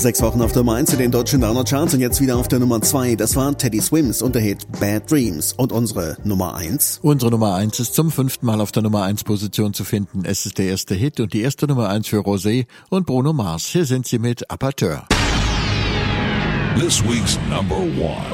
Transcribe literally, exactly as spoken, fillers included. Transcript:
sechs Wochen auf der Nummer eins in den deutschen Downer-Charts und jetzt wieder auf der Nummer zwei. Das war Teddy Swims und der Hit Bad Dreams. Und unsere Nummer eins? Unsere Nummer eins ist zum fünften Mal auf der Nummer eins Position zu finden. Es ist der erste Hit und die erste Nummer eins für Rosé und Bruno Mars. Hier sind sie mit Aperteur. This week's number one.